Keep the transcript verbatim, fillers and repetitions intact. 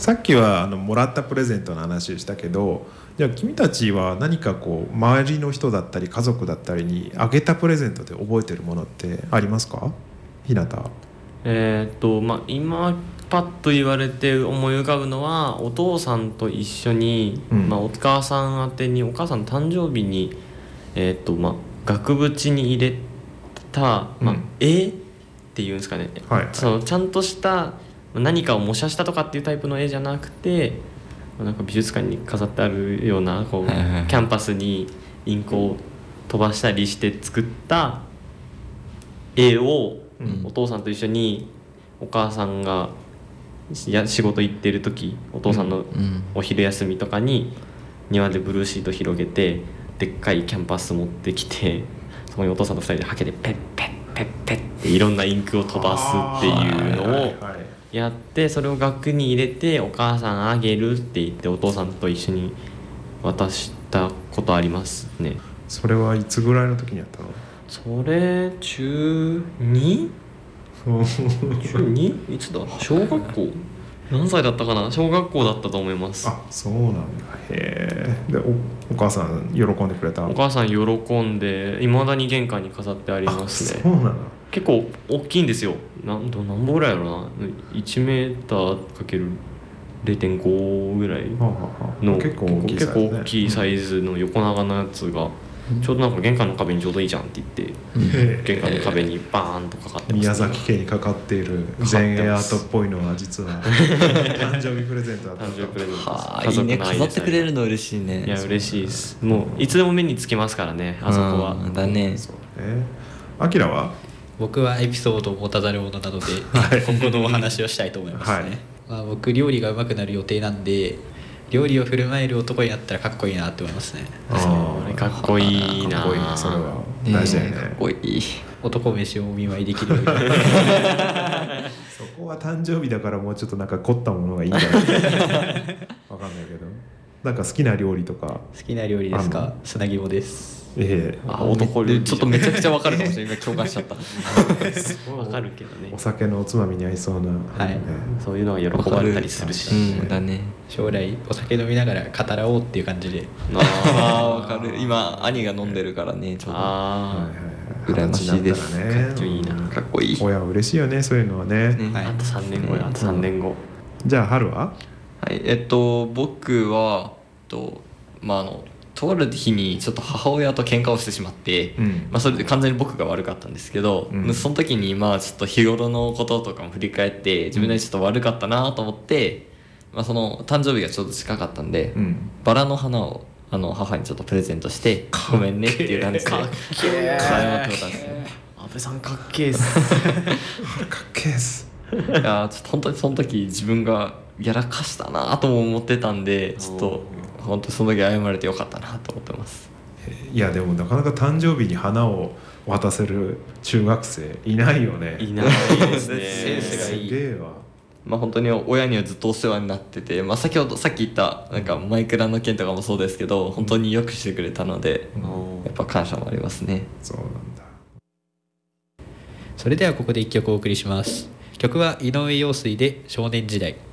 さっきはあのもらったプレゼントの話をしたけど、じゃあ君たちは何かこう周りの人だったり家族だったりにあげたプレゼントで覚えてるものってありますか？ひなた。 えーっとまあ今パッと言われて思い浮かぶのは、お父さんと一緒に、 うんまあ、お母さん宛てにお母さんの誕生日にえーっとまあ額縁に入れた、まあうん絵っていうんですかね、 はいはいそのちゃんとした何かを模写したとかっていうタイプの絵じゃなくて、なんか美術館に飾ってあるようなこう、 はいはいはい、 キャンパスにインクを飛ばしたりして作った絵を、 うん、 お父さんと一緒にお母さんがや仕事行ってる時、お父さんのお昼休みとかに庭でブルーシート広げてでっかいキャンパス持ってきて、そこにお父さんとふたりでハケでペッペッペッペッっていろんなインクを飛ばすっていうのをやって、それを額に入れてお母さんあげるって言ってお父さんと一緒に渡したことありますね。 それはいつぐらいの時にやったの？ それ中 に？ 中 に？ いつだ？小学校？何歳だったかな？小学校だったと思います。 あ、そうなんだ。へえ。で お, お母さん喜んでくれた？ お母さん喜んで、いまだに玄関に飾ってありますね。 そうなの。 結構大きいんですよ。なんど何本ぐらいやろうな、いちメーターかける れいてんご ぐらいの結構大きいサイズね。 結構大きいサイズの横長のやつが、うん、ちょうどなんか玄関の壁にちょうどいいじゃんって言って、うん、玄関の壁にバーンとかかってます、ね、 宮崎家にかかっている全エアートっぽいのは実は誕生日プレゼントだった誕生日プレゼントです。 はあ、いいね、飾ってくれるの嬉しいね。 いや嬉しいです。もういつでも目につきますからね、あそこは。 うん、だね。 そうね。あきらは？ 僕はエピソードを持たざる者なので、 はい、 今後のお話をしたいと思いますね、はい。まあ、僕料理がうまくなる予定なんで、料理を振る舞える男になったらかっこいいなって思いますね。 ああ、かっこいいな。 かっこいいね、それは大事だよね。 かっこいい。 男飯をお見舞いできるようにそこは誕生日だからもうちょっとなんか凝ったものがいいんじゃないわかんないけど、なんか好きな料理とか。 好きな料理ですか？砂肝です。 ええ、 あ、男料理ちょっとめちゃくちゃわかるかもしれない。今共感しちゃったわかるけどね。 お酒のおつまみに合いそうな、 はい、 ね、 そういうのは喜ばれたりするし、 うん、だね。 将来お酒飲みながら語らおうっていう感じで。 ああ、わかる。今兄が飲んでるからね、ちょうど。 ああ、羨ましいです。 ね、 かっこいいな。 かっこいい。 親は嬉しいよね、そういうのはね。 ね、はい、あとさんねんごや、あとさんねんご。 じゃあ春は？ はい、えっと僕はとまああの。とある日にちょっと母親と喧嘩をしてしまって、うん、まあ、それで完全に僕が悪かったんですけど、うん、その時にまあちょっと日頃のこととかも振り返って自分でちょっと悪かったなと思って、うん、まあ、その誕生日がちょっと近かったんで、うん、バラの花をあの母にちょっとプレゼントしてごめんねっていう感じでかっけー謝ってもらったんですね。 安倍さんかっけーっすかっけーっす。 いやちょっと本当にその時自分がやらかしたなとも思ってたんで、ちょっと本当にその時謝れてよかったなと思ってます。 いやでもなかなか誕生日に花を渡せる中学生いないよね。 いないですね。 センスがいい。 すげえわ。 まあ本当に親にはずっとお世話になってて、まあ、先ほどさっき言ったなんかマイクラの件とかもそうですけど、本当によくしてくれたので、うん、やっぱ感謝もありますね。 そうなんだ。 それではここで一曲お送りします。曲は井上陽水で少年時代。